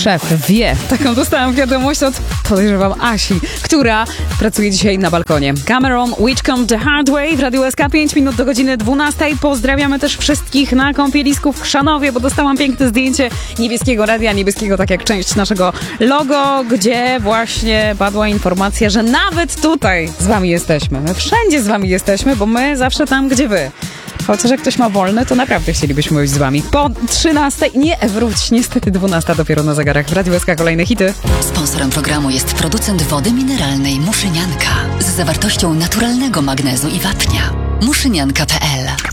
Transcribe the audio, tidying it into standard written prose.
szef wie. Taką dostałam wiadomość od, podejrzewam, Asi, która pracuje dzisiaj na balkonie. Cameron, Whitcomb, The Hard Way w Radiu SK, 5 minut do godziny 12. Pozdrawiamy też wszystkich na kąpielisku w Chrzanowie, bo dostałam piękne zdjęcie niebieskiego radia, niebieskiego tak jak część naszego logo, gdzie właśnie padła informacja, że nawet tutaj z wami jesteśmy. My wszędzie z wami jesteśmy, bo my zawsze tam, gdzie wy. Chociaż jak ktoś ma wolne, to naprawdę chcielibyśmy być z wami. Po 13. Nie, wróć, niestety 12 dopiero na zegarach. W Radiu SK kolejne hity. Sponsorem programu jest producent wody mineralnej Muszynianka z zawartością naturalnego magnezu i wapnia. Muszynianka.pl